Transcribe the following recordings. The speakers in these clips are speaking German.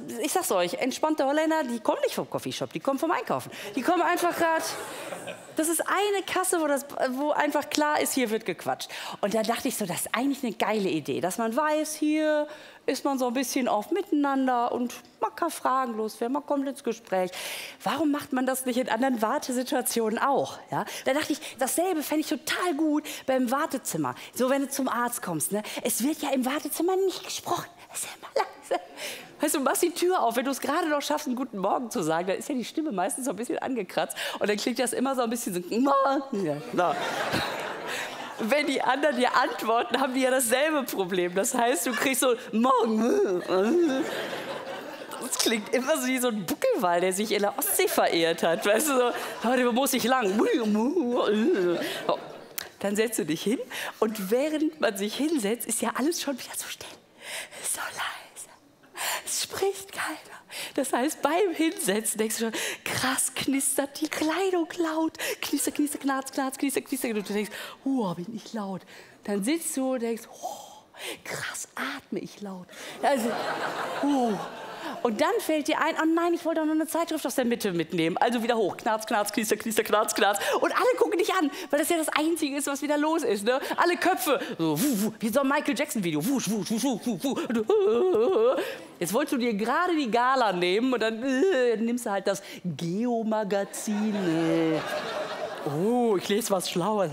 ich sag's euch, entspannte Holländer, die kommen nicht vom Coffeeshop, die kommen vom Einkaufen. Die kommen einfach gerade, das ist eine Kasse, wo einfach klar ist, hier wird gequatscht. Und da dachte ich so, das ist eigentlich eine geile Idee, dass man weiß, hier ist man so ein bisschen auf Miteinander und man kann fragenlos werden, man kommt ins Gespräch. Warum macht man das nicht in anderen Wartesituationen auch? Ja? Da dachte ich, dasselbe fände ich total gut beim Wartezimmer. So, wenn du zum Arzt kommst, ne? Es wird ja im Wartezimmer nicht gesprochen. Es ist ja immer leise. Weißt du, du machst die Tür auf, wenn du es gerade noch schaffst, einen guten Morgen zu sagen, dann ist ja die Stimme meistens so ein bisschen angekratzt und dann klingt das immer so ein bisschen so. Ja, no. Wenn die anderen dir antworten, haben die ja dasselbe Problem. Das heißt, du kriegst so morgen. Das klingt immer so wie so ein Buckelwal, der sich in der Ostsee verirrt hat. Weißt du, so, heute muss ich lang. Dann setzt du dich hin und während man sich hinsetzt, ist ja alles schon wieder so still. So leise. Es spricht keiner. Das heißt, beim Hinsetzen denkst du schon, krass, knistert die Kleidung laut. Knister, knister, knarz, knarz, knister, knister. Und du denkst, bin ich laut. Dann sitzt du und denkst, krass, atme ich laut. Also, Und dann fällt dir ein, oh nein, ich wollte doch nur eine Zeitschrift aus der Mitte mitnehmen. Also wieder hoch, knarz, knarz, knister, knister, knarz, knarz. Und alle gucken dich an, weil das ja das Einzige ist, was wieder los ist. Ne? Alle Köpfe, so, wie so ein Michael Jackson-Video. Jetzt wolltest du dir gerade die Gala nehmen und dann nimmst du halt das Geo-Magazin. Ich lese was Schlaues.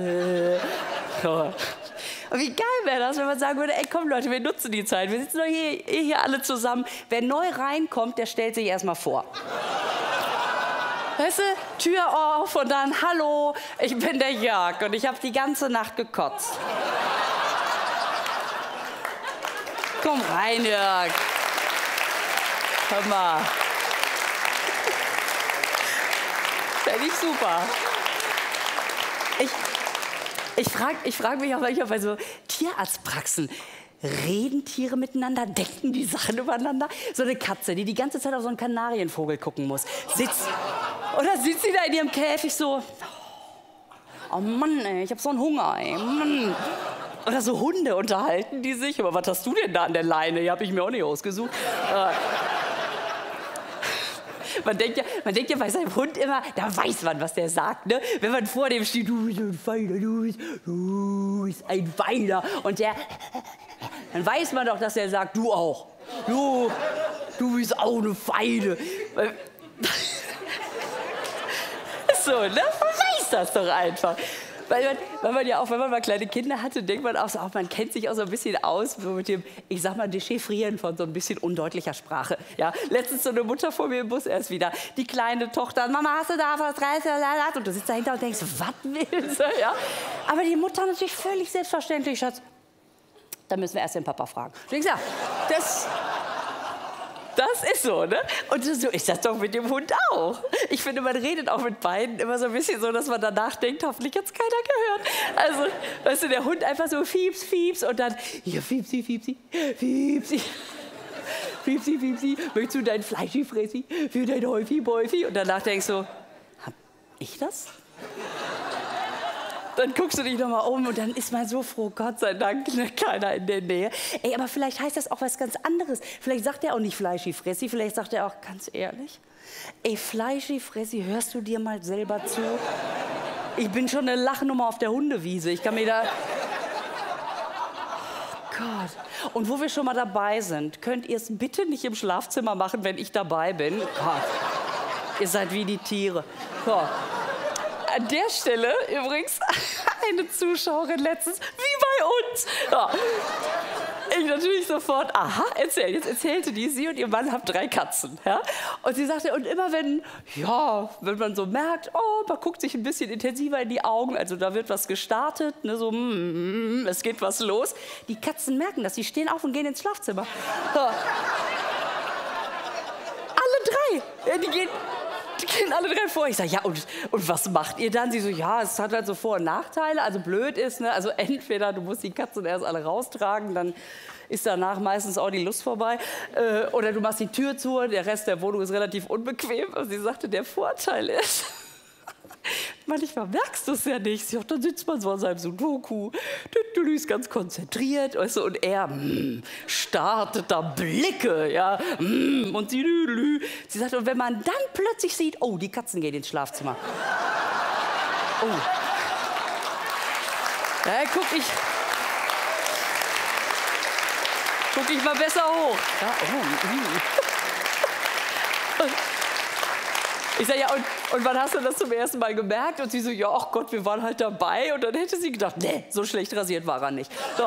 Und wie geil wäre das, wenn man sagen würde, ey, komm Leute, wir nutzen die Zeit. Wir sitzen doch hier alle zusammen. Wer neu reinkommt, der stellt sich erstmal vor. Weißt du, Tür auf und dann, hallo, ich bin der Jörg und ich habe die ganze Nacht gekotzt. Komm rein, Jörg. Hör mal. Fände ich super. Ich frag mich auch manchmal bei so Tierarztpraxen, reden Tiere miteinander, denken die Sachen übereinander? So eine Katze, die die ganze Zeit auf so einen Kanarienvogel gucken muss, sitzt sie da in ihrem Käfig so, oh Mann, ey, ich hab so einen Hunger, ey, Mann. Oder so Hunde unterhalten die sich, aber was hast du denn da an der Leine? Die hab ich mir auch nicht ausgesucht. Man denkt ja bei seinem Hund immer, da weiß man, was der sagt, ne? Wenn man vor dem steht, du bist ein Feiner, du bist ein Feiner. Und dann weiß man doch, dass er sagt, du auch. Du bist auch eine Feine. So, ne? Man weiß das doch einfach. Weil man ja auch, wenn man mal kleine Kinder hatte, denkt man auch so, man kennt sich auch so ein bisschen aus so mit dem, ich sag mal, Dechiffrieren von so ein bisschen undeutlicher Sprache. Ja, letztens so eine Mutter vor mir im Bus erst wieder, die kleine Tochter, Mama, hast du da was rein? Und du sitzt dahinter und denkst, was willst du? Ja? Aber die Mutter natürlich völlig selbstverständlich, Schatz, da müssen wir erst den Papa fragen. Du denkst, ja, das ist so, ne? Und so ist das doch mit dem Hund auch. Ich finde, man redet auch mit beiden immer so ein bisschen so, dass man danach denkt, hoffentlich hat's keiner gehört. Also, weißt du, der Hund einfach so fieps, fieps und dann, hier, fiepsi, fiepsi, fiepsi. Fiepsi, fiepsi, möchtest du dein Fleischi, Fressi für dein Häufi, Bäufi? Und danach denkst du, hab ich das? Dann guckst du dich noch mal um und dann ist man so froh, Gott sei Dank, keiner in der Nähe. Ey, aber vielleicht heißt das auch was ganz anderes. Vielleicht sagt er auch nicht Fleischi, Fressi, vielleicht sagt er auch, ganz ehrlich, ey, Fleischi, Fressi, hörst du dir mal selber zu? Ich bin schon eine Lachnummer auf der Hundewiese. Ich kann mir da... Oh Gott. Und wo wir schon mal dabei sind, könnt ihr es bitte nicht im Schlafzimmer machen, wenn ich dabei bin? Gott. Ihr seid wie die Tiere. Gott. An der Stelle übrigens eine Zuschauerin letztens, wie bei uns. Ja. Ich natürlich sofort, aha, erzähl. Jetzt erzählte die, sie und ihr Mann haben 3 Katzen. Ja? Und sie sagte, und immer wenn man so merkt, man guckt sich ein bisschen intensiver in die Augen, also da wird was gestartet, ne, so, es geht was los. Die Katzen merken das, die stehen auf und gehen ins Schlafzimmer. Ja. Alle 3, ja, die gehen alle 3 vor. Ich sage, ja, und was macht ihr dann? Sie so, ja, es hat halt so Vor- und Nachteile. Also blöd ist, ne? Also entweder du musst die Katzen erst alle raustragen, dann ist danach meistens auch die Lust vorbei. Oder du machst die Tür zu, der Rest der Wohnung ist relativ unbequem. Und sie sagte, der Vorteil ist, manchmal merkst du es ja nicht. Ja, dann sitzt man so an seinem Sudoku, ist ganz konzentriert, weißt du, und er startet da Blicke, ja, und sie sagt, und wenn man dann plötzlich sieht, oh, die Katzen gehen ins Schlafzimmer. Oh. Da guck ich mal besser hoch. Ja, Ich sage, ja, und wann hast du das zum ersten Mal gemerkt? Und sie so, ja, ach Gott, wir waren halt dabei. Und dann hätte sie gedacht, nee, so schlecht rasiert war er nicht. So.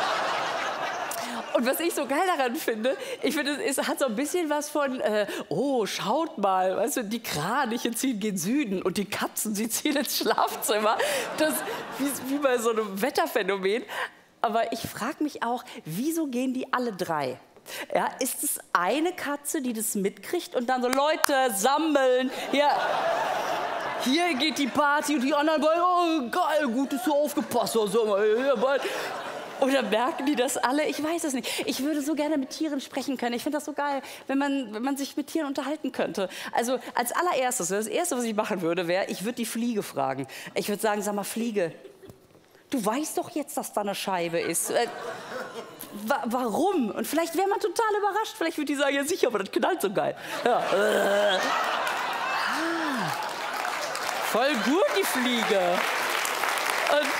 Und was ich so geil daran finde, ich finde, es hat so ein bisschen was von, oh, schaut mal, weißt du, die Kraniche ziehen gen Süden und die Katzen, sie ziehen ins Schlafzimmer. Das wie bei so einem Wetterphänomen. Aber ich frage mich auch, wieso gehen die alle drei? Ja, ist es eine Katze, die das mitkriegt und dann so, Leute, sammeln, hier geht die Party und die anderen wollen, oh geil, gut, dass du aufgepasst hast. Oder merken die das alle? Ich weiß es nicht. Ich würde so gerne mit Tieren sprechen können. Ich finde das so geil, wenn man sich mit Tieren unterhalten könnte. Also als allererstes, das Erste, was ich machen würde, wäre, ich würde die Fliege fragen. Ich würde sagen, sag mal, Fliege, du weißt doch jetzt, dass da eine Scheibe ist. Warum? Und vielleicht wäre man total überrascht. Vielleicht würde die sagen, ja sicher, aber das knallt so geil. Ja. Voll gut, die Fliege. Und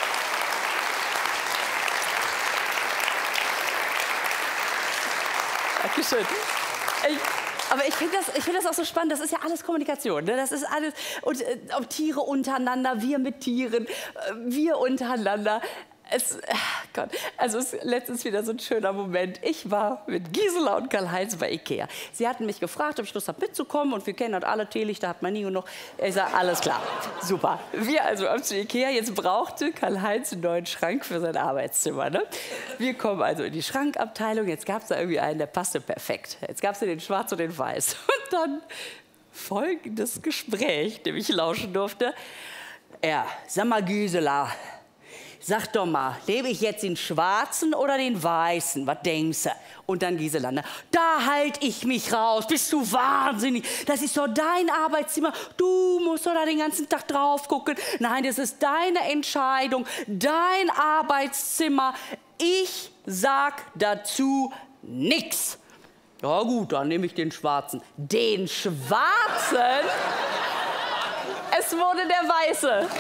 Dankeschön. Aber ich finde das auch so spannend. Das ist ja alles Kommunikation. Ne? Das ist alles. Und auch Tiere untereinander, wir mit Tieren, wir untereinander. Gott, also es ist letztens wieder so ein schöner Moment. Ich war mit Gisela und Karl-Heinz bei Ikea. Sie hatten mich gefragt, ob ich Lust habe mitzukommen. Und wir kennen halt alle Teelichter, hat man nie genug. Ich sage, alles klar, super. Wir also ab zu Ikea. Jetzt brauchte Karl-Heinz einen neuen Schrank für sein Arbeitszimmer. Ne? Wir kommen also in die Schrankabteilung. Jetzt gab es da irgendwie einen, der passte perfekt. Jetzt gab es den Schwarz und den Weiß. Und dann folgendes Gespräch, dem ich lauschen durfte. Ja, sag mal, Gisela, sag doch mal, lebe ich jetzt den Schwarzen oder den Weißen? Was denkst du? Und dann Gisela, ne? Da halte ich mich raus. Bist du wahnsinnig? Das ist doch dein Arbeitszimmer. Du musst doch da den ganzen Tag drauf gucken. Nein, das ist deine Entscheidung. Dein Arbeitszimmer. Ich sag dazu nix. Ja gut, dann nehme ich den Schwarzen. Den Schwarzen? Es wurde der Weiße.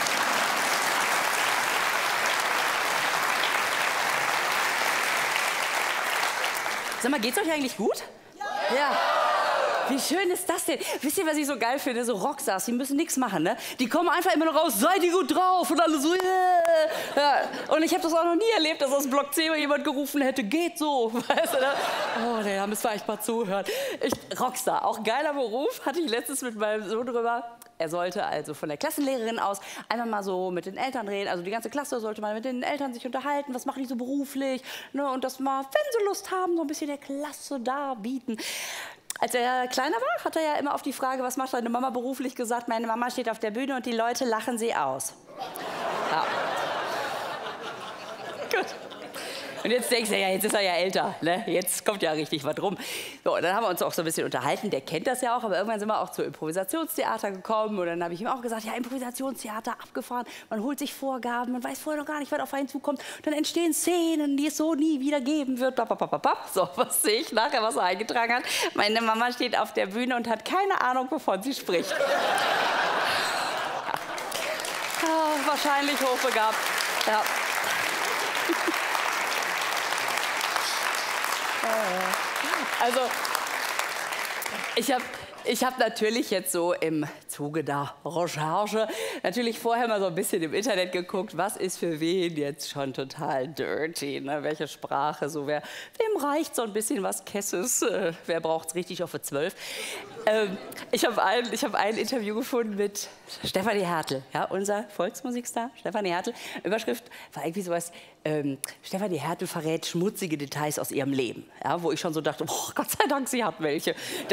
Sag mal, geht's euch eigentlich gut? Ja. Wie schön ist das denn? Wisst ihr, was ich so geil finde? So Rockstars, die müssen nichts machen, ne? Die kommen einfach immer noch raus, seid ihr gut drauf? Und alle so, yeah. Ja. Und ich habe das auch noch nie erlebt, dass aus Block 10 jemand gerufen hätte, geht so. Weißt du, ne? Oh, da müssen wir echt mal zuhören. Rockstar, auch geiler Beruf, hatte ich letztens mit meinem Sohn drüber. Er sollte also von der Klassenlehrerin aus einmal mal so mit den Eltern reden. Also die ganze Klasse sollte mal mit den Eltern sich unterhalten. Was machen die so beruflich? Ne? Und das mal, wenn sie Lust haben, so ein bisschen der Klasse darbieten. Als er kleiner war, hat er ja immer auf die Frage, was macht deine Mama beruflich, gesagt, meine Mama steht auf der Bühne und die Leute lachen sie aus. Ja. Gut. Und jetzt denkst du, ja, jetzt ist er ja älter, ne? Jetzt kommt ja richtig was rum. So, und dann haben wir uns auch so ein bisschen unterhalten, der kennt das ja auch, aber irgendwann sind wir auch zu Improvisationstheater gekommen und dann habe ich ihm auch gesagt, ja, Improvisationstheater, abgefahren, man holt sich Vorgaben, man weiß vorher noch gar nicht, was auf einen zukommt, dann entstehen Szenen, die es so nie wieder geben wird. So, was sehe ich nachher, was er eingetragen hat? Meine Mama steht auf der Bühne und hat keine Ahnung, wovon sie spricht. Wahrscheinlich hochbegabt, ja. Also, ich hab natürlich jetzt so im Zuge der Recherche natürlich vorher mal so ein bisschen im Internet geguckt, was ist für wen jetzt schon total dirty, ne? Welche Sprache, so wem reicht so ein bisschen was Kesses, wer braucht's richtig auf 12. Ich hab ein Interview gefunden mit Stefanie Hertel, ja, unser Volksmusikstar, Stefanie Hertel. Überschrift war irgendwie sowas, Stefanie Hertel verrät schmutzige Details aus ihrem Leben, ja, wo ich schon so dachte, oh, Gott sei Dank, sie hat welche.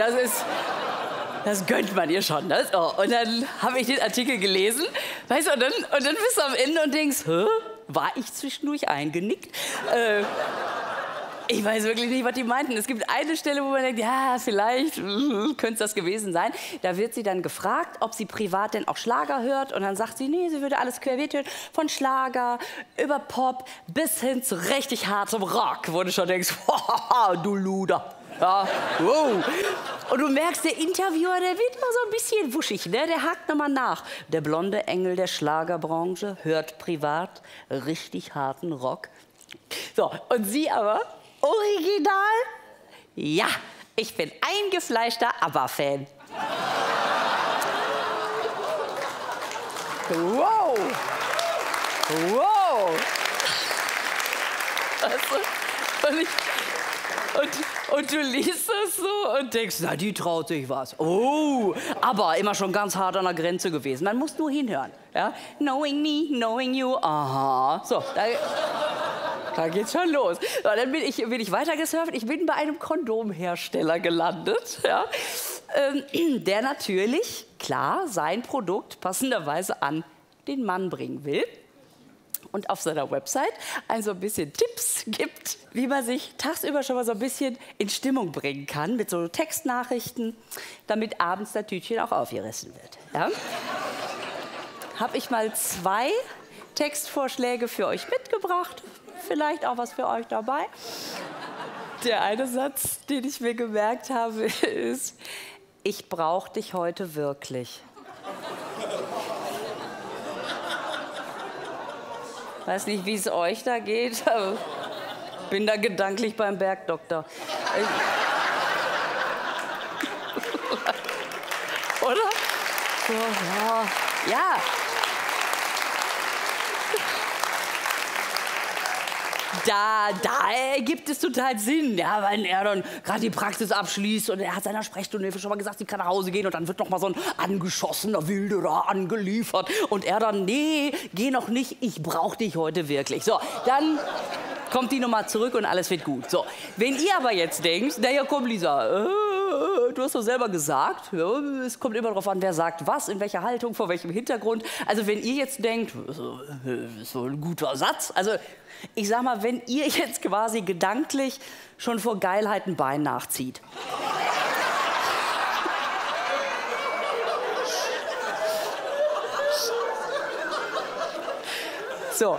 Das gönnt man ihr schon. Ne? So, und dann habe ich den Artikel gelesen, weißt du, und dann bist du am Ende und denkst, hä? War ich zwischendurch eingenickt? ich weiß wirklich nicht, was die meinten. Es gibt eine Stelle, wo man denkt, ja, vielleicht könnte es das gewesen sein. Da wird sie dann gefragt, ob sie privat denn auch Schlager hört. Und dann sagt sie, nee, sie würde alles querbeet hören. Von Schlager über Pop bis hin zu richtig hartem Rock. Wo du schon denkst, du Luder. Ja, wow. Und du merkst, der Interviewer, der wird immer so ein bisschen wuschig, ne? Der hakt nochmal nach. Der blonde Engel der Schlagerbranche hört privat richtig harten Rock. So, und sie aber, original? Ja, ich bin eingefleischter ABBA-Fan. Wow. Wow. Weißt du, und du liest das so und denkst, na, die traut sich was. Oh, aber immer schon ganz hart an der Grenze gewesen. Man muss nur hinhören. Ja? Knowing me, knowing you, aha. So, da geht's schon los. So, dann bin ich weitergesurft. Ich bin bei einem Kondomhersteller gelandet. Ja? Der natürlich, klar, sein Produkt passenderweise an den Mann bringen will. Und auf seiner Website also ein bisschen Tipps gibt, wie man sich tagsüber schon mal so ein bisschen in Stimmung bringen kann mit so Textnachrichten, damit abends das Tütchen auch aufgerissen wird. Ja? Habe ich mal 2 Textvorschläge für euch mitgebracht. Vielleicht auch was für euch dabei. Der eine Satz, den ich mir gemerkt habe, ist: Ich brauche dich heute wirklich. Weiß nicht, wie es euch da geht, aber bin da gedanklich beim Bergdoktor. Oder? So, ja. Ja. Da ergibt es total Sinn, ja, weil er dann gerade die Praxis abschließt und er hat seiner Sprechstundenhilfe schon mal gesagt, sie kann nach Hause gehen und dann wird noch mal so ein angeschossener Wilde da angeliefert und er dann, nee, geh noch nicht, ich brauch dich heute wirklich. So, dann kommt die nochmal zurück und alles wird gut. So, wenn ihr aber jetzt denkt, naja, komm Lisa, du hast doch selber gesagt, ja, es kommt immer darauf an, wer sagt was, in welcher Haltung, vor welchem Hintergrund. Also wenn ihr jetzt denkt, das ist so ein guter Satz, also ich sag mal, wenn ihr jetzt quasi gedanklich schon vor Geilheit ein Bein nachzieht. So.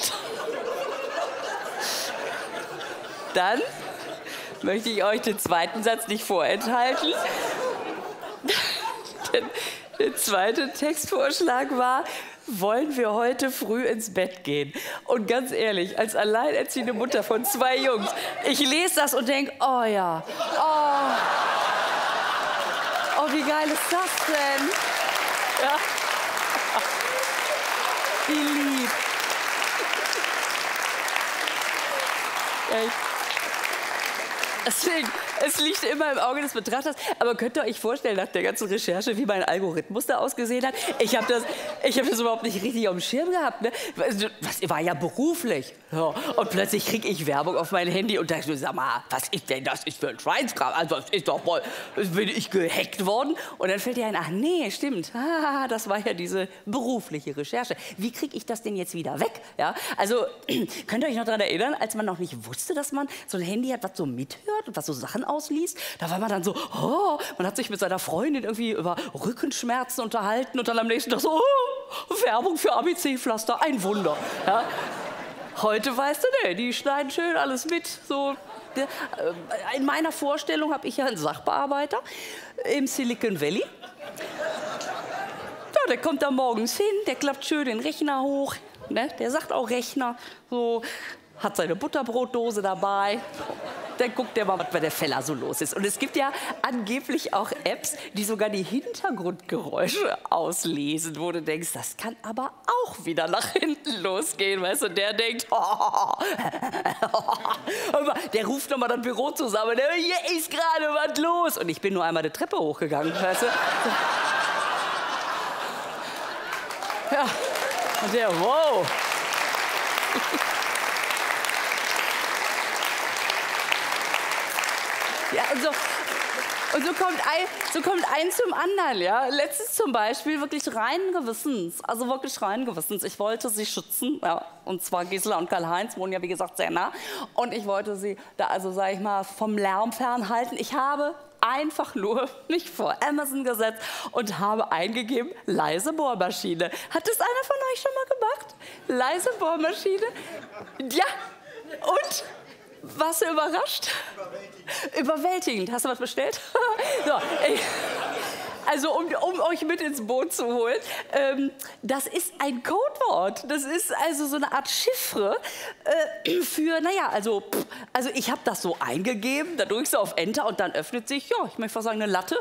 Dann möchte ich euch den zweiten Satz nicht vorenthalten. Der zweite Textvorschlag war: Wollen wir heute früh ins Bett gehen? Und ganz ehrlich, als alleinerziehende Mutter von 2 Jungs, ich lese das und denke, oh ja, oh, wie geil ist das denn? Ja. Wie lieb. Echt. Deswegen, es liegt immer im Auge des Betrachters. Aber könnt ihr euch vorstellen, nach der ganzen Recherche, wie mein Algorithmus da ausgesehen hat? Ich hab das überhaupt nicht richtig auf dem Schirm gehabt. Ne? Das war ja beruflich. Ja. Und plötzlich kriege ich Werbung auf mein Handy und dachte, sag mal, was ist denn das? Ist für ein Schweinskram. Also, das ist doch wohl, bin ich gehackt worden? Und dann fällt dir ein, ach nee, stimmt. Das war ja diese berufliche Recherche. Wie kriege ich das denn jetzt wieder weg? Ja? Also, könnt ihr euch noch daran erinnern, als man noch nicht wusste, dass man so ein Handy hat, was so mithört und was so Sachen ausliest? Da war man dann so, oh, man hat sich mit seiner Freundin irgendwie über Rückenschmerzen unterhalten und dann am nächsten Tag so, oh, Werbung für ABC-Pflaster, ein Wunder. Ja? Heute weißt du, nee, die schneiden schön alles mit. So, in meiner Vorstellung habe ich ja einen Sachbearbeiter im Silicon Valley. Ja, der kommt da morgens hin, der klappt schön den Rechner hoch. Ne? Der sagt auch Rechner, so, hat seine Butterbrotdose dabei. Dann guckt der mal, was bei der Feller so los ist. Und es gibt ja angeblich auch Apps, die sogar die Hintergrundgeräusche auslesen, wo du denkst, das kann aber auch wieder nach hinten losgehen, weißt du? Der denkt, der ruft nochmal das Büro zusammen, hier ist gerade was los. Und ich bin nur einmal die Treppe hochgegangen, weißt du? Ja, und der, wow. Ja, Und so kommt eins zum anderen, ja. Letztens zum Beispiel wirklich reinen Gewissens, also wirklich reinen Gewissens. Ich wollte sie schützen, ja. Und zwar Gisela und Karl-Heinz wohnen ja, wie gesagt, sehr nah. Und ich wollte sie da, also sag ich mal, vom Lärm fernhalten. Ich habe einfach nur mich vor Amazon gesetzt und habe eingegeben, leise Bohrmaschine. Hat das einer von euch schon mal gemacht? Leise Bohrmaschine? Ja. Und? Warst du überrascht? Überwältigend. Hast du was bestellt? So, also um euch mit ins Boot zu holen, das ist ein Codewort. Das ist also so eine Art Chiffre für, naja, also ich habe das so eingegeben, da drückst du auf Enter und dann öffnet sich, ja, ich möchte fast sagen, eine Latte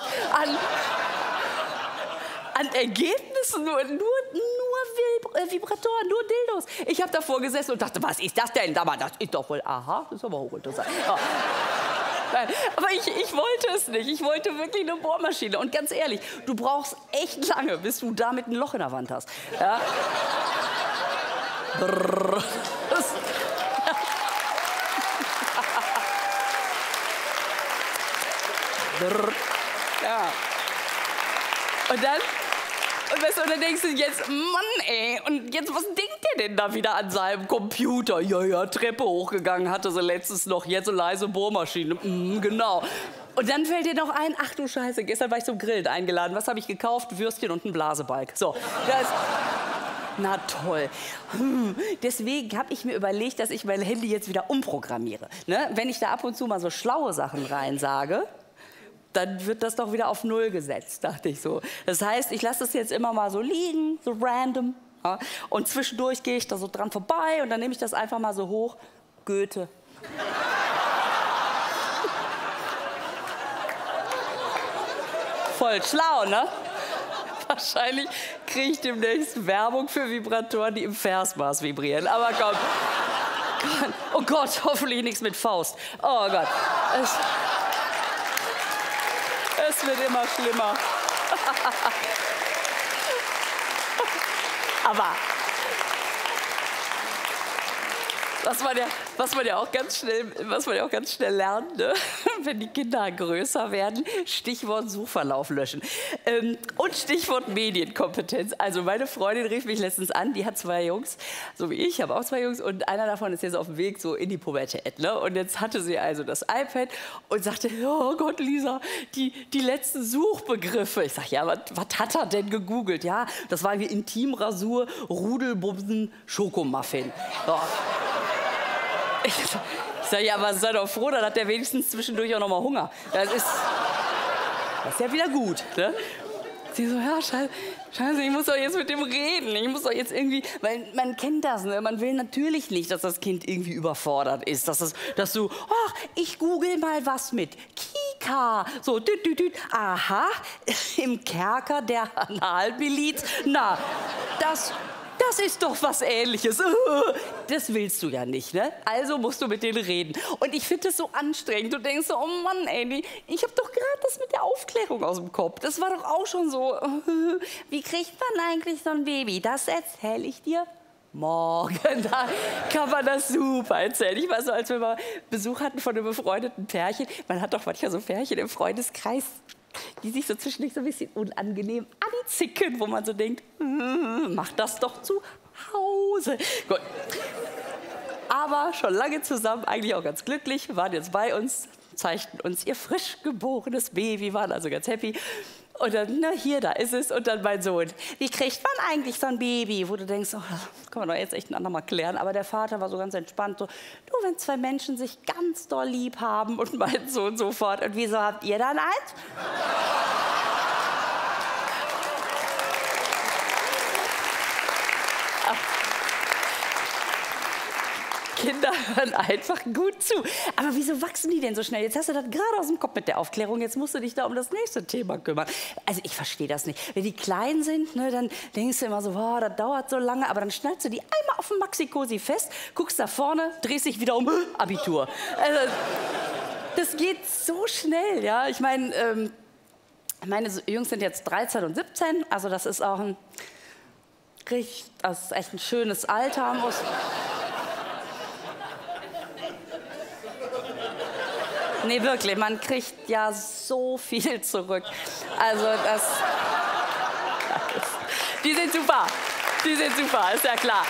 an Ergebnissen, nur Vibratoren, nur Dildos. Ich habe davor gesessen und dachte, was ist das denn? Aber das ist doch wohl, aha, das ist aber hochinteressant. Ja. Nein, aber ich wollte es nicht. Ich wollte wirklich eine Bohrmaschine. Und ganz ehrlich, du brauchst echt lange, bis du damit ein Loch in der Wand hast. Ja? Brrr. Brrr. Ja. Und dann denkst du jetzt, Mann ey, und jetzt, was denkt der denn da wieder an seinem Computer? Ja, Treppe hochgegangen, hatte sie letztens noch, jetzt so leise Bohrmaschine, genau. Und dann fällt dir noch ein, ach du Scheiße, gestern war ich zum Grillen eingeladen, was habe ich gekauft? Würstchen und einen Blasebalg. So, das... Na toll. Deswegen habe ich mir überlegt, dass ich mein Handy jetzt wieder umprogrammiere. Ne? Wenn ich da ab und zu mal so schlaue Sachen reinsage, dann wird das doch wieder auf Null gesetzt, dachte ich so. Das heißt, ich lasse das jetzt immer mal so liegen, so random. Ja? Und zwischendurch gehe ich da so dran vorbei und dann nehme ich das einfach mal so hoch. Goethe. Voll schlau, ne? Wahrscheinlich kriege ich demnächst Werbung für Vibratoren, die im Versmaß vibrieren. Aber komm. Oh Gott, hoffentlich nichts mit Faust. Oh Gott. Es wird immer schlimmer. Aber was man ja auch ganz schnell lernt, ne? Wenn die Kinder größer werden, Stichwort Suchverlauf löschen. Und Stichwort Medienkompetenz. Also meine Freundin rief mich letztens an, die hat 2 Jungs, so wie ich habe auch 2 Jungs und einer davon ist jetzt auf dem Weg so in die Pubertät. Ne? Und jetzt hatte sie also das iPad und sagte, oh Gott, Lisa, die letzten Suchbegriffe. Ich sage, ja, was hat er denn gegoogelt? Ja, das war wie Intimrasur, Rudelbumsen, Schokomuffin. So. Ich sage, ja, aber sei doch froh, dann hat der wenigstens zwischendurch auch noch mal Hunger. Das ist ja wieder gut. Ne? Sie so, ja, scheiße, ich muss doch jetzt mit dem reden. Ich muss doch jetzt irgendwie, weil man kennt das, ne? Man will natürlich nicht, dass das Kind irgendwie überfordert ist. Dass du, ach, ich google mal was mit Kika. So, aha, im Kerker der Analmiliz. Na, das ist doch was Ähnliches. Das willst du ja nicht, ne? Also musst du mit denen reden. Und ich finde das so anstrengend. Du denkst so, oh Mann, ey, ich habe doch gerade das mit der Aufklärung aus dem Kopf. Das war doch auch schon so. Wie kriegt man eigentlich so ein Baby? Das erzähle ich dir morgen. Da kann man das super erzählen. Ich weiß so, als wir mal Besuch hatten von einem befreundeten Pärchen. Man hat doch manchmal so Pärchen im Freundeskreis, die sich so zwischendurch so ein bisschen unangenehm anzicken, wo man so denkt, mach das doch zu Hause. Gut. Aber schon lange zusammen, eigentlich auch ganz glücklich, waren jetzt bei uns, zeigten uns ihr frisch geborenes Baby, waren also ganz happy. Und dann, na hier, da ist es. Und dann mein Sohn, wie kriegt man eigentlich so ein Baby? Wo du denkst, oh, das kann man doch jetzt echt ein andermal klären. Aber der Vater war so ganz entspannt, so, du, wenn 2 Menschen sich ganz doll lieb haben. Und mein Sohn sofort, und wieso habt ihr dann eins? Kinder hören einfach gut zu. Aber wieso wachsen die denn so schnell? Jetzt hast du das gerade aus dem Kopf mit der Aufklärung, jetzt musst du dich da um das nächste Thema kümmern. Also ich verstehe das nicht. Wenn die klein sind, ne, dann denkst du immer so, wow, das dauert so lange, aber dann schnallst du die einmal auf dem Maxi-Cosi fest, guckst da vorne, drehst dich wieder um, Abitur. Also, das geht so schnell, ja. Ich meine, meine Jungs sind jetzt 13 und 17, also das ist auch das ist echt ein schönes Alter. Nee, wirklich, man kriegt ja so viel zurück. Also das... Die sind super. Die sind super, ist ja klar.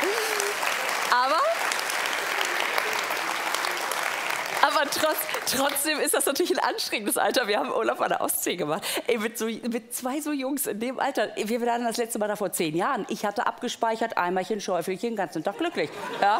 Aber trotzdem ist das natürlich ein anstrengendes Alter. Wir haben Urlaub an der Ostsee gemacht. Ey, mit 2 so Jungs in dem Alter. Wir waren das letzte Mal da vor 10 Jahren. Ich hatte abgespeichert, Eimerchen, Schäufelchen, den ganzen Tag glücklich. Ja?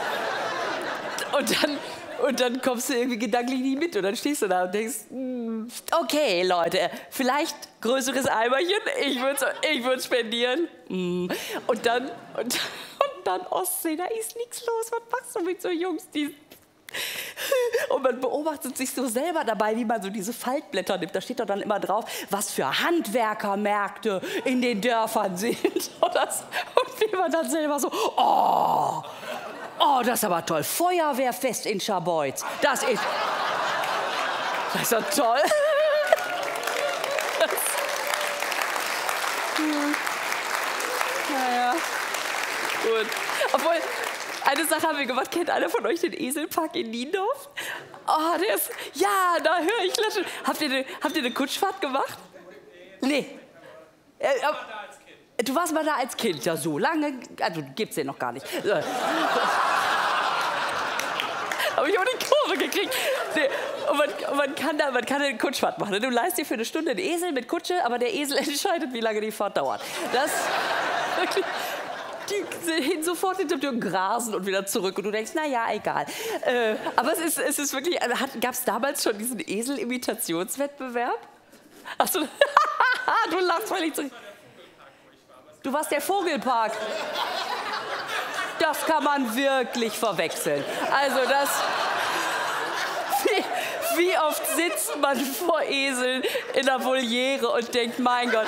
Und dann kommst du irgendwie gedanklich nicht mit. Und dann stehst du da und denkst, okay, Leute, vielleicht größeres Eimerchen. Ich würde spendieren. Und dann Ostsee, da ist nichts los. Was machst du mit so Jungs, die... Und man beobachtet sich so selber dabei, wie man so diese Faltblätter nimmt. Da steht doch dann immer drauf, was für Handwerkermärkte in den Dörfern sind. Und wie man dann selber so, oh, das ist aber toll. Feuerwehrfest in Scharbeutz. Das ist doch toll. Naja, gut. Obwohl... Eine Sache haben wir gemacht. Kennt einer von euch den Eselpark in Niendorf? Oh, der ist... Ja, da höre ich klatschen. Habt ihr eine Kutschfahrt gemacht? Nee. Du warst mal da als Kind. Ja, so lange... Also, gibt's den noch gar nicht. Habe ich auch die Kurve gekriegt. Nee. Und man kann eine Kutschfahrt machen. Du leihst dir für eine Stunde einen Esel mit Kutsche, aber der Esel entscheidet, wie lange die Fahrt dauert. Das... Wirklich... Die hin sofort hinter dir grasen und wieder zurück. Und du denkst, naja, egal. Aber es ist wirklich... Gab es damals schon diesen Esel-Imitationswettbewerb? Achso, du lachst, weil ich zurück... Du warst der Vogelpark. Das kann man wirklich verwechseln. Also das... Wie oft sitzt man vor Eseln in der Voliere und denkt, mein Gott...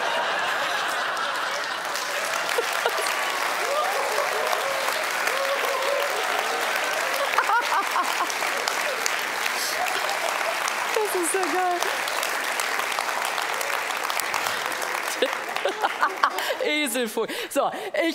Das ist so geil. Eselvogel. So,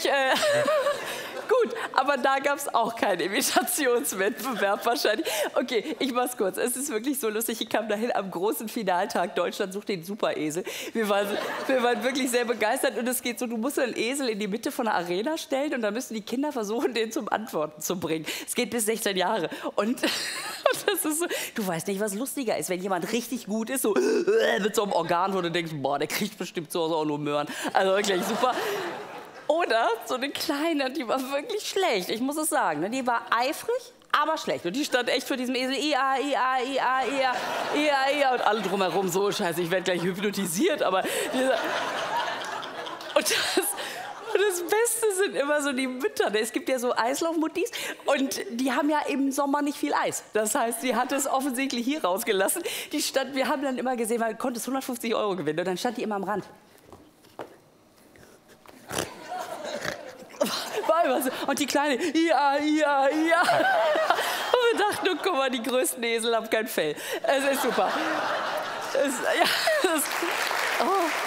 gut, aber da gab es auch keinen Imitationswettbewerb wahrscheinlich. Okay, ich mach's kurz. Es ist wirklich so lustig. Ich kam dahin am großen Finaltag. Deutschland sucht den Superesel. Wir waren wirklich sehr begeistert. Und es geht so, du musst einen Esel in die Mitte von der Arena stellen und dann müssen die Kinder versuchen, den zum Antworten zu bringen. Es geht bis 16 Jahre. Und das ist so, du weißt nicht, was lustiger ist, wenn jemand richtig gut ist, so mit so einem Organ, wo du denkst, boah, der kriegt bestimmt zu Hause auch nur Möhren. Also wirklich super. Oder so eine Kleine, die war wirklich schlecht, ich muss es sagen. Die war eifrig, aber schlecht. Und die stand echt für diesen Esel, ia, ia, ia, ia, ia, ia. Und alle drumherum so, scheiße, ich werde gleich hypnotisiert. Aber und das Beste sind immer so die Mütter. Es gibt ja so Eislaufmuttis und die haben ja im Sommer nicht viel Eis. Das heißt, sie hat es offensichtlich hier rausgelassen. Wir haben dann immer gesehen, man konnte 150 € gewinnen und dann stand die immer am Rand. Und die Kleine, ja. Und wir dachten, oh, guck mal, die größten Esel haben kein Fell. Es ist super. Oh.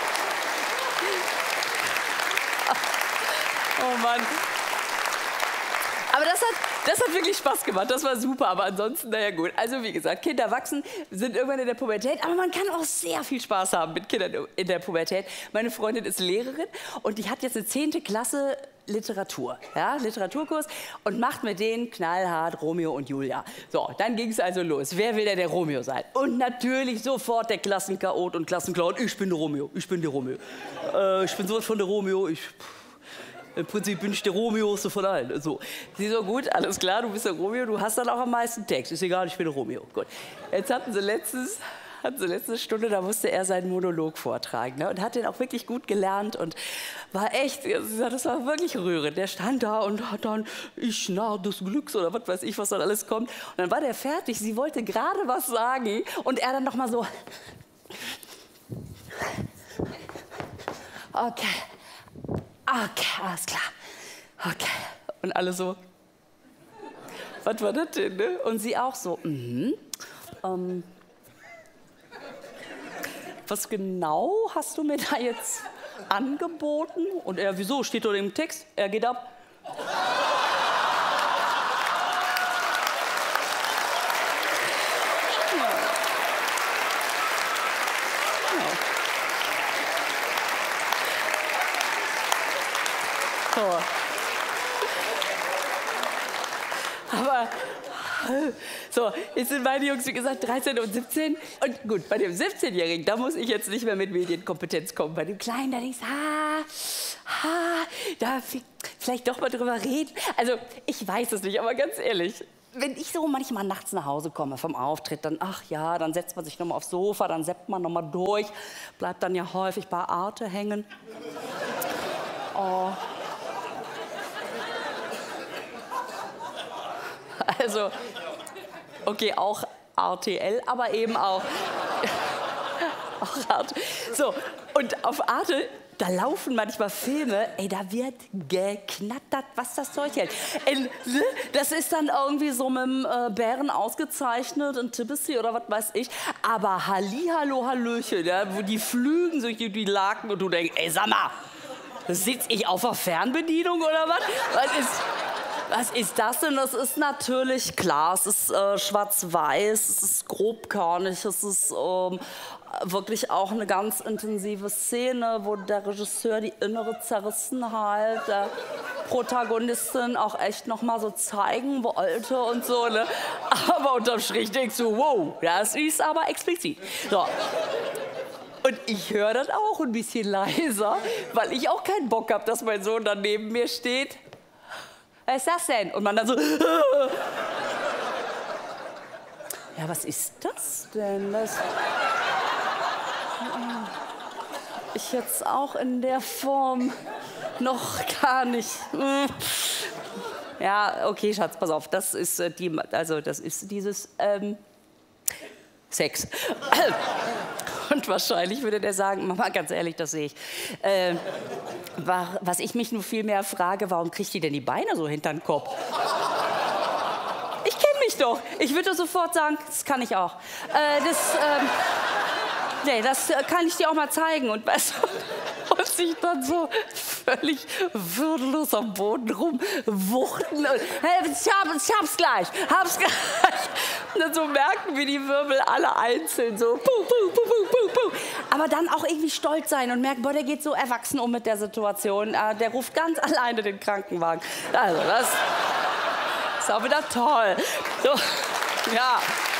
Oh Mann. Aber das hat wirklich Spaß gemacht, das war super, aber ansonsten, naja gut. Also wie gesagt, Kinder wachsen, sind irgendwann in der Pubertät, aber man kann auch sehr viel Spaß haben mit Kindern in der Pubertät. Meine Freundin ist Lehrerin und die hat jetzt eine 10. Klasse Literatur, ja, Literaturkurs und macht mit denen knallhart Romeo und Julia. So, dann ging es also los. Wer will denn der Romeo sein? Und natürlich sofort der Klassenchaot und Klassenclown. Ich bin der Romeo, ich bin der Romeo. Ich bin sowas von der Romeo, im Prinzip bin ich der Romeo so von allen. So. Sie so, gut, alles klar, du bist der Romeo, du hast dann auch am meisten Text. Ist egal, ich bin der Romeo. Gut. Jetzt hatten sie letzte Stunde, da musste er seinen Monolog vortragen. Ne? Und hat den auch wirklich gut gelernt und war echt, das war wirklich rührend. Der stand da und hat dann, ich Narr des Glücks oder was weiß ich, was dann alles kommt. Und dann war der fertig, sie wollte gerade was sagen und er dann noch mal so, okay. Okay, alles klar. Okay. Und alle so, was war das denn, ne? Und sie auch so, was genau hast du mir da jetzt angeboten? Und er, wieso, steht dort im Text? Er geht ab. So. Aber so, jetzt sind meine Jungs, wie gesagt, 13 und 17. Und gut, bei dem 17-Jährigen, da muss ich jetzt nicht mehr mit Medienkompetenz kommen. Bei dem Kleinen, da denkst du, da vielleicht doch mal drüber reden. Also, ich weiß es nicht, aber ganz ehrlich, wenn ich so manchmal nachts nach Hause komme vom Auftritt, dann, ach ja, dann setzt man sich nochmal aufs Sofa, dann zappt man nochmal durch, bleibt dann ja häufig bei Arte hängen. Oh. Also, okay, auch RTL, aber eben auch Arte. So, und auf Arte, da laufen manchmal Filme, ey, da wird geknattert, was das Zeug hält. Das ist dann irgendwie so mit dem Bären ausgezeichnet und Tibissy oder was weiß ich. Aber Hallihallo, Hallöchen, ja, wo die flügen durch die Laken und du denkst, ey, sag mal, sitz ich auf der Fernbedienung oder was? Was ist das denn? Das ist natürlich klar, es ist schwarz-weiß, es ist grobkörnig, es ist wirklich auch eine ganz intensive Szene, wo der Regisseur die innere Zerrissenheit der Protagonistin auch echt noch mal so zeigen wollte und so, ne? Aber unterm Strich denkst du, wow, das ist aber explizit. So. Und ich höre das auch ein bisschen leiser, weil ich auch keinen Bock habe, dass mein Sohn dann neben mir steht. Was ist das denn? Und man dann so, ja, was ist das denn? Ich jetzt auch in der Form noch gar nicht. Ja, okay, Schatz, pass auf, das ist dieses Sex. Und wahrscheinlich würde der sagen, Mama, ganz ehrlich, das sehe ich. Was ich mich nur viel mehr frage, warum kriegt die denn die Beine so hinter den Kopf? Ich kenne mich doch. Ich würde sofort sagen, das kann ich auch. Das kann ich dir auch mal zeigen. Und sich dann so völlig würdelos am Boden rumwuchten. Und, hey, ich hab's gleich. Und dann so merken wir die Wirbel alle einzeln so. Puh, puh, puh, puh, puh, puh. Aber dann auch irgendwie stolz sein und merken, boah, der geht so erwachsen um mit der Situation. Der ruft ganz alleine den Krankenwagen. Also das ist auch wieder toll. So, ja.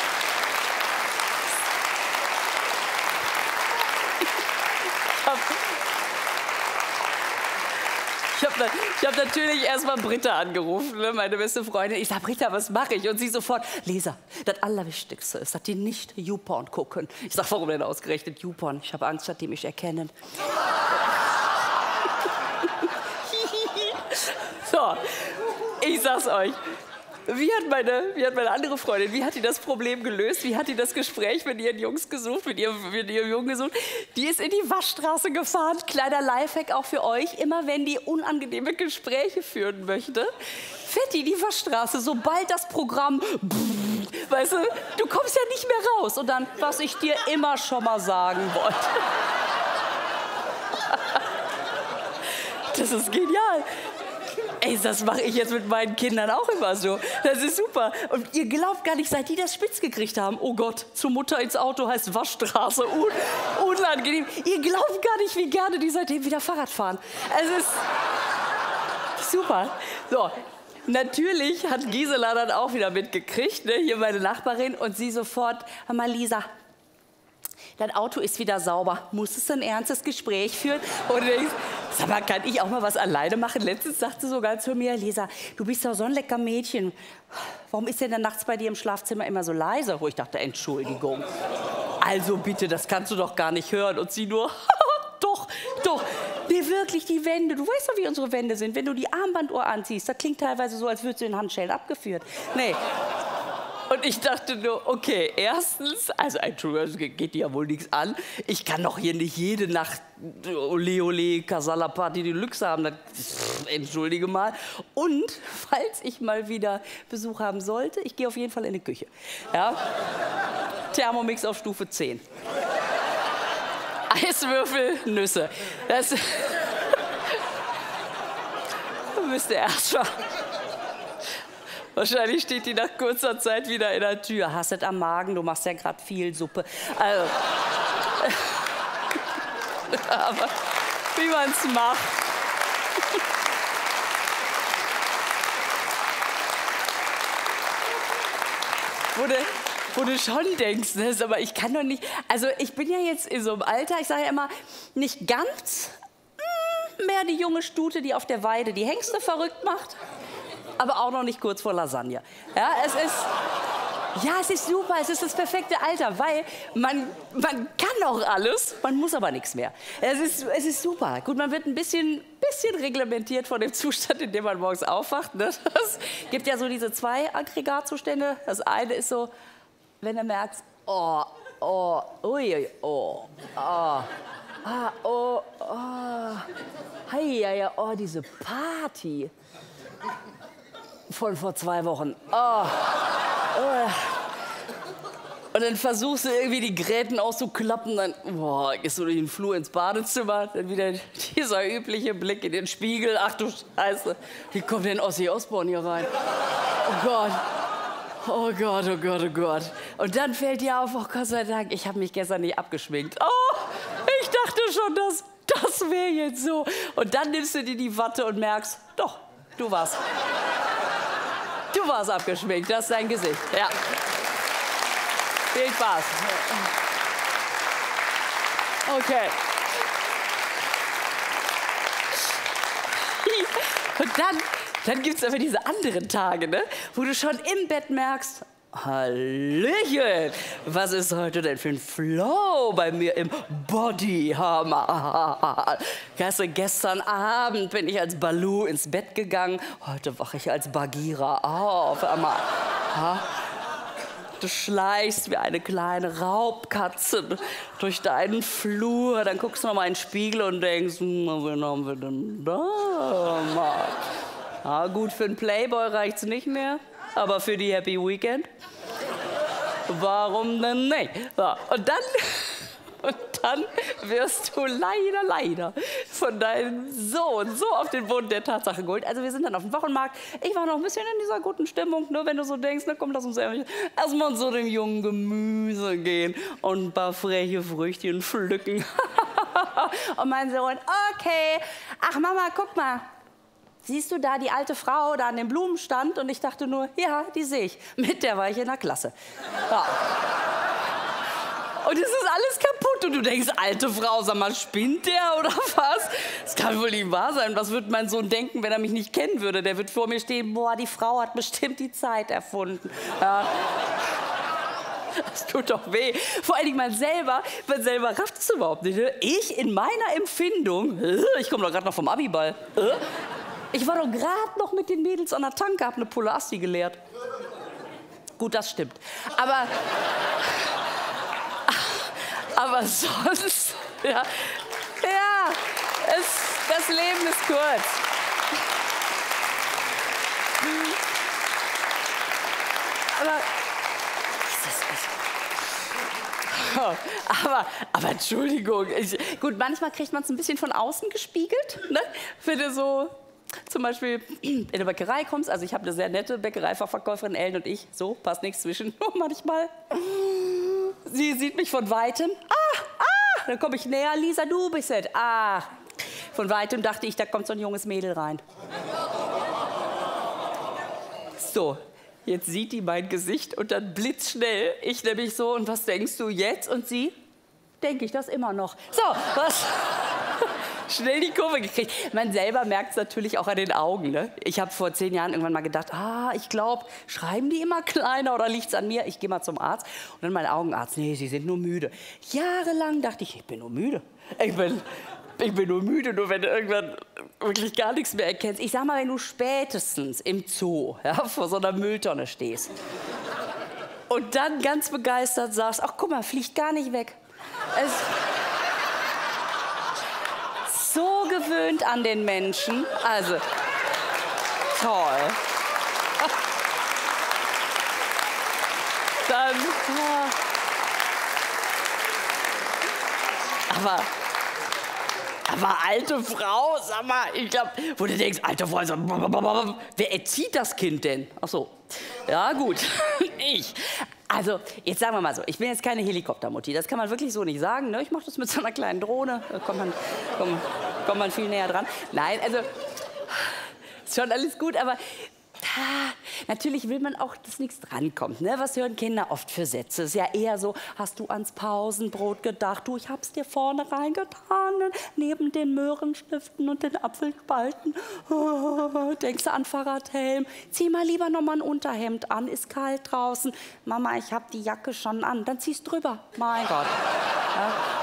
Ich hab natürlich erstmal Britta angerufen, ne, meine beste Freundin. Ich sag, Britta, was mache ich? Und sie sofort, Lisa, das Allerwichtigste ist, dass die nicht YouPorn gucken. Ich sag, warum denn ausgerechnet YouPorn? Ich habe Angst, dass die mich erkennen. So, ich sag's euch. Wie hat meine andere Freundin, wie hat die das Problem gelöst? Wie hat die das Gespräch mit ihren Jungs gesucht, mit ihrem Jungen gesucht? Die ist in die Waschstraße gefahren. Kleiner Lifehack auch für euch. Immer wenn die unangenehme Gespräche führen möchte, fährt die in die Waschstraße, sobald das Programm, weißt du kommst ja nicht mehr raus. Und dann, was ich dir immer schon mal sagen wollte. Das ist genial. Ey, das mache ich jetzt mit meinen Kindern auch immer so. Das ist super. Und ihr glaubt gar nicht, seit die das spitz gekriegt haben. Oh Gott, zur Mutter ins Auto heißt Waschstraße. Unangenehm. Ihr glaubt gar nicht, wie gerne die seitdem wieder Fahrrad fahren. Es ist super. So, natürlich hat Gisela dann auch wieder mitgekriegt, ne? Hier meine Nachbarin. Und sie sofort, hör mal, Lisa, dein Auto ist wieder sauber. Musstest du ein ernstes Gespräch führen? Und du denkst, sag mal, kann ich auch mal was alleine machen? Letztens sagte sie sogar zu mir, Lisa, du bist doch so ein lecker Mädchen. Warum ist denn dann nachts bei dir im Schlafzimmer immer so leise? Wo ich dachte, Entschuldigung. Also bitte, das kannst du doch gar nicht hören. Und sie nur, doch. Nee, wirklich, die Wände. Du weißt doch, wie unsere Wände sind. Wenn du die Armbanduhr anziehst, das klingt teilweise so, als würdest du in Handschellen abgeführt. Nee. Und ich dachte nur, okay, erstens, also Entschuldigung, geht dir ja wohl nichts an. Ich kann doch hier nicht jede Nacht Ole Ole, Casala Party Deluxe haben. Entschuldige mal. Und falls ich mal wieder Besuch haben sollte, ich gehe auf jeden Fall in die Küche. Ja? Thermomix auf Stufe 10. Eiswürfel, Nüsse. Das müsst ihr erst mal. Wahrscheinlich steht die nach kurzer Zeit wieder in der Tür. Hast es am Magen, du machst ja gerade viel Suppe. Also, aber wie man es macht. wo du schon denkst, ne? Aber ich kann doch nicht, also ich bin ja jetzt in so einem Alter, ich sage ja immer, nicht ganz mehr die junge Stute, die auf der Weide die Hengste verrückt macht, aber auch noch nicht kurz vor Lasagne. Ja, es ist super, es ist das perfekte Alter, weil man kann auch alles, man muss aber nichts mehr. Es ist super. Gut, man wird ein bisschen reglementiert von dem Zustand, in dem man morgens aufwacht. Ne? Es gibt ja so diese 2 Aggregatzustände. Das eine ist so, wenn du merkst, diese Party von vor 2 Wochen. Und dann versuchst du irgendwie die Gräten auszuklappen, dann gehst du durch den Flur ins Badezimmer, dann wieder dieser übliche Blick in den Spiegel. Ach du Scheiße, wie kommt denn Ozzy Osbourne hier rein? Oh Gott. Oh Gott, oh Gott, oh Gott. Und dann fällt dir auf, oh Gott sei Dank, ich habe mich gestern nicht abgeschminkt. Oh, ich dachte schon, das wäre jetzt so. Und dann nimmst du dir die Watte und merkst, doch, du warst abgeschminkt, das ist dein Gesicht. Ja. Viel Spaß. Okay. Und dann gibt es aber diese anderen Tage, ne, wo du schon im Bett merkst, Hallöchen, was ist heute denn für ein Flow bei mir im Bodyhammer? Gestern Abend bin ich als Baloo ins Bett gegangen, heute wache ich als Bagheera auf. Du schleichst wie eine kleine Raubkatze durch deinen Flur, dann guckst du noch mal in den Spiegel und denkst, wen haben wir denn da? Ja, gut, für einen Playboy reicht's nicht mehr, aber für die Happy Weekend, warum denn nicht? So, und dann wirst du leider von deinem Sohn so auf den Boden der Tatsache geholt. Also wir sind dann auf dem Wochenmarkt. Ich war noch ein bisschen in dieser guten Stimmung, ne, wenn du so denkst, na komm, lass uns erstmal zu dem jungen Gemüse gehen und ein paar freche Früchtchen pflücken. Und mein Sohn, okay, ach Mama, guck mal. Siehst du da die alte Frau da an dem Blumenstand? Und ich dachte nur, ja, die sehe ich. Mit der war ich in der Klasse. Ja. Und es ist alles kaputt. Und du denkst, alte Frau, sag mal, spinnt der oder was? Das kann wohl nicht wahr sein. Was würde mein Sohn denken, wenn er mich nicht kennen würde? Der wird vor mir stehen, boah, die Frau hat bestimmt die Zeit erfunden. Ja. Das tut doch weh. Vor allen Dingen man selber rafft es überhaupt nicht. Ne? Ich in meiner Empfindung, ich komme doch gerade noch vom Abiball. Ich war doch gerade noch mit den Mädels an der Tanke, hab eine Pulle Asti geleert. Gut, das stimmt. Aber sonst, das Leben ist kurz. Aber Entschuldigung, gut, manchmal kriegt man es ein bisschen von außen gespiegelt, ne? Wenn du so zum Beispiel in eine Bäckerei kommst, also ich habe eine sehr nette Bäckereifachverkäuferin, Ellen und ich, so, passt nichts zwischen, manchmal, sie sieht mich von Weitem, dann komme ich näher, Lisa, du bist es, von Weitem dachte ich, da kommt so ein junges Mädel rein. So, jetzt sieht die mein Gesicht und dann blitzschnell, ich nämlich so, und was denkst du jetzt? Und sie, denke ich das immer noch. So, was? Schnell die Kurve gekriegt. Man selber merkt es natürlich auch an den Augen. Ne? Ich habe vor 10 Jahren irgendwann mal gedacht, ich glaube, schreiben die immer kleiner oder liegt es an mir? Ich gehe mal zum Arzt. Und dann mein Augenarzt, nee, Sie sind nur müde. Jahrelang dachte ich bin nur müde. Ich bin nur müde, nur wenn du irgendwann wirklich gar nichts mehr erkennst. Ich sag mal, wenn du spätestens im Zoo vor so einer Mülltonne stehst und dann ganz begeistert sagst, ach guck mal, fliegt gar nicht weg. So gewöhnt an den Menschen. Also, toll. Dann, aber alte Frau, sag mal, ich glaube, wo du denkst, alte Frau, wer erzieht das Kind denn? Ach so, ja gut, ich. Also, jetzt sagen wir mal so, ich bin jetzt keine Helikoptermutti, das kann man wirklich so nicht sagen. Ne? Ich mache das mit so einer kleinen Drohne, da kommt man viel näher dran. Nein, also, ist schon alles gut, aber Natürlich will man auch, dass nichts drankommt. Ne? Was hören Kinder oft für Sätze? Ist ja eher so, hast du ans Pausenbrot gedacht? Du, ich hab's dir vorne reingetan, ne? Neben den Möhrenstiften und den Apfelspalten. Oh, denkst du an Fahrradhelm? Zieh mal lieber noch mal ein Unterhemd an, ist kalt draußen. Mama, ich hab die Jacke schon an. Dann zieh's drüber. Mein Gott. Ja?